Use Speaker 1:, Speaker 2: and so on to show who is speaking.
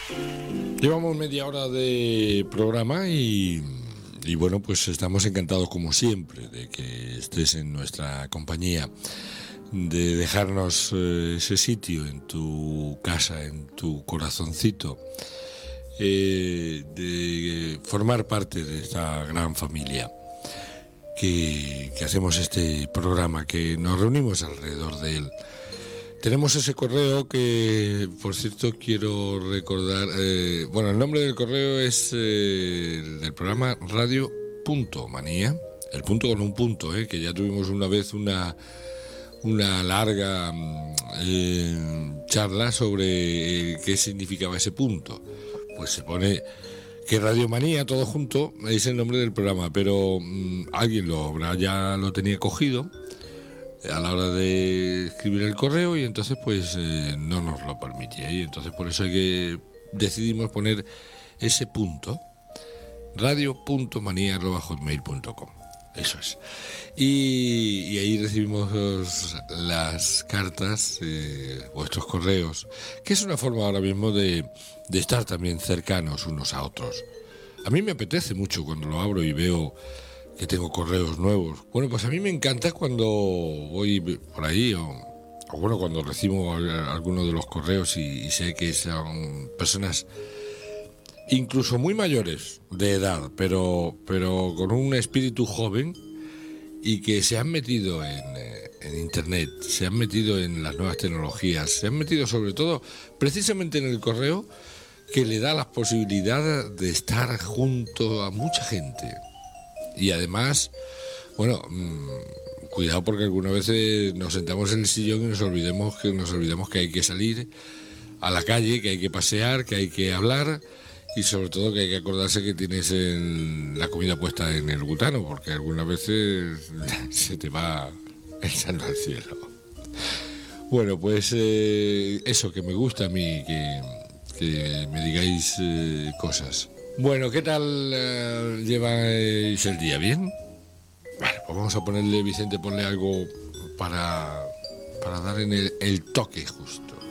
Speaker 1: Llevamos media hora de programa y bueno, pues estamos encantados como siempre de que estés en nuestra compañía, de dejarnos ese sitio en tu casa, en tu corazoncito, de formar parte de esta gran familia que hacemos este programa, que nos reunimos alrededor de él. Tenemos ese correo que, por cierto, quiero recordar. Bueno, el nombre del correo es del programa Radio.manía. El punto con un punto, que ya tuvimos una vez una larga charla sobre qué significaba ese punto. Pues se pone que Radiomanía, todo junto, es el nombre del programa, pero alguien ya lo tenía cogido a la hora de escribir el correo y entonces pues no nos lo permitía, y entonces por eso decidimos poner ese punto, radio.manía@hotmail.com. Eso es. Y ahí recibimos las cartas, vuestros correos, que es una forma ahora mismo de estar también cercanos unos a otros. A mí me apetece mucho cuando lo abro y veo que tengo correos nuevos. Bueno, pues a mí me encanta cuando voy por ahí o bueno, cuando recibo alguno de los correos y sé que son personas incluso muy mayores de edad, pero con un espíritu joven y que se han metido en Internet, se han metido en las nuevas tecnologías, se han metido sobre todo precisamente en el correo, que le da las posibilidades de estar junto a mucha gente. Y además, bueno, cuidado, porque algunas veces nos sentamos en el sillón y nos olvidemos que hay que salir a la calle, que hay que pasear, que hay que hablar, y sobre todo que hay que acordarse que tienes la comida puesta en el butano, porque algunas veces se te va el santo al cielo. Bueno, pues eso, que me gusta a mí, que me digáis cosas. Bueno, ¿qué tal lleváis el día? ¿Bien? Vale, pues vamos a ponerle, Vicente, ponle algo para dar en el toque justo.